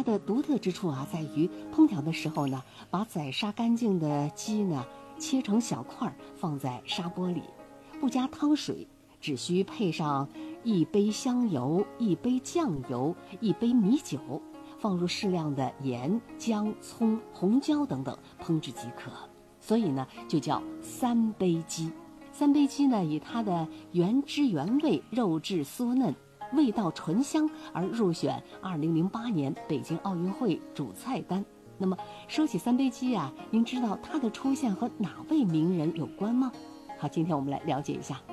的独特之处在于烹调的时候呢，把宰杀干净的鸡呢切成小块，放在砂锅里，不加汤水，只需配上1杯香油、1杯酱油、1杯米酒，放入适量的盐、姜、葱、红椒等等烹制即可。所以呢，就叫3杯鸡。3杯鸡呢，以它的原汁原味、肉质酥嫩、味道醇香而入选2008年北京奥运会主菜单。那么说起3杯鸡您知道它的出现和哪位名人有关吗？好，今天我们来了解一下。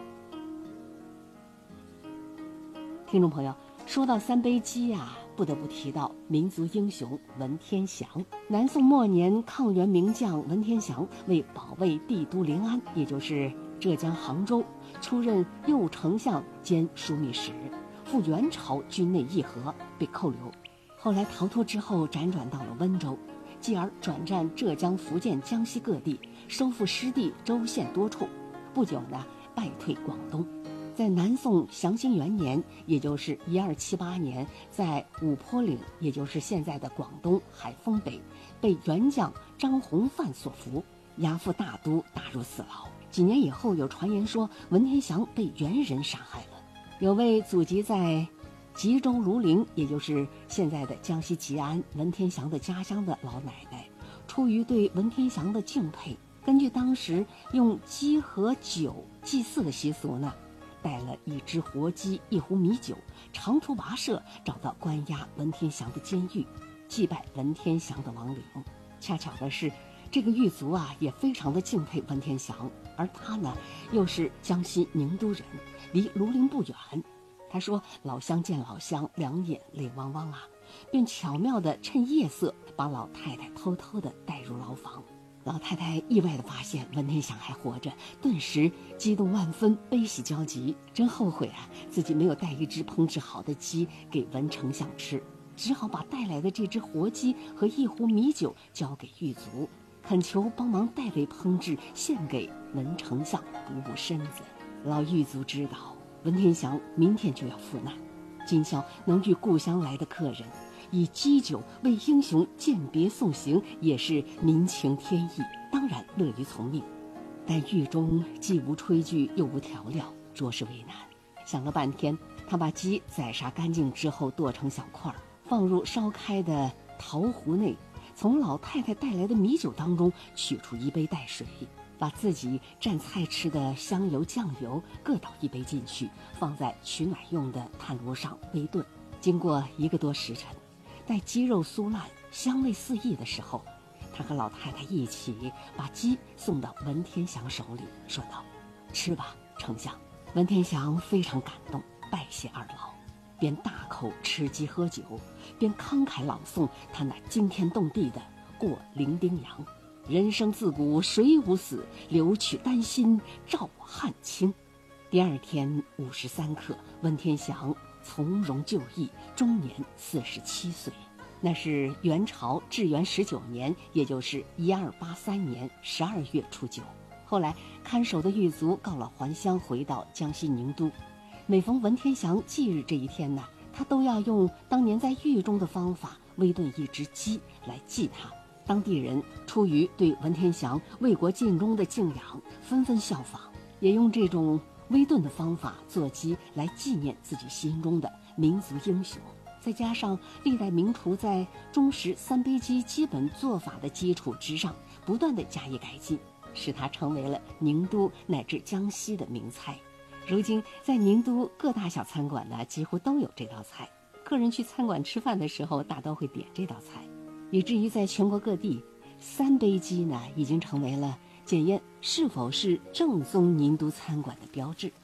听众朋友，说到3杯鸡不得不提到民族英雄文天祥。南宋末年，抗元名将文天祥为保卫帝都临安，也就是浙江杭州，出任右丞相兼枢密使，赴元朝军内议和，被扣留。后来逃脱之后，辗转到了温州，继而转战浙江、福建、江西各地，收复失地州县多处。不久呢，败退广东。在南宋祥兴元年，也就是1278年，在五坡岭，也就是现在的广东海丰北，被元将张弘范所俘，押赴大都，打入死牢。几年以后，有传言说文天祥被元人杀害了。有位祖籍在吉州庐陵，也就是现在的江西吉安，文天祥的家乡的老奶奶，出于对文天祥的敬佩，根据当时用鸡和酒祭祀的习俗呢，带了1只活鸡、1壶米酒，长途跋涉找到关押文天祥的监狱，祭拜文天祥的亡灵。恰巧的是，这个狱卒也非常的敬佩文天祥，而他呢又是江西宁都人，离庐陵不远。他说老乡见老乡，两眼泪汪汪便巧妙地趁夜色把老太太偷偷地带入牢房。老太太意外地发现文天祥还活着，顿时激动万分，悲喜交集，真后悔自己没有带1只烹制好的鸡给文丞相吃，只好把带来的这只活鸡和1壶米酒交给狱卒，恳求帮忙代为烹制，献给文丞相补补身子。老狱卒知道文天祥明天就要赴难，今宵能遇故乡来的客人，以鸡酒为英雄饯别送行，也是民情天意，当然乐于从命。但狱中既无炊具又无调料，着实为难。想了半天，他把鸡宰杀干净之后剁成小块，放入烧开的陶壶内，从老太太带来的米酒当中取出1杯带水，把自己蘸菜吃的香油、酱油各倒1杯进去，放在取暖用的炭炉上微炖。经过1个多时辰，待鸡肉酥烂、香味四溢的时候，他和老太太一起把鸡送到文天祥手里，说道：“吃吧，丞相。”文天祥非常感动，拜谢二老，边大口吃鸡喝酒，边慷慨朗诵他那惊天动地的《过零丁洋》：“人生自古谁无死，留取丹心照汗青。”第2天5时3刻，文天祥从容就义，终年47岁。那是元朝至元19年，也就是1283年12月初9。后来看守的狱卒告老还乡，回到江西宁都。每逢文天祥忌日这一天呢，他都要用当年在狱中的方法微炖1只鸡来祭他。当地人出于对文天祥为国尽忠的敬仰，纷纷效仿，也用这种微炖的方法做鸡来纪念自己心中的民族英雄。再加上历代名厨在忠实3杯鸡基本做法的基础之上，不断的加以改进，使它成为了宁都乃至江西的名菜。如今在宁都各大小餐馆呢，几乎都有这道菜。客人去餐馆吃饭的时候，大都会点这道菜，以至于在全国各地，3杯鸡呢已经成为了检验是否是正宗宁都餐馆的标志。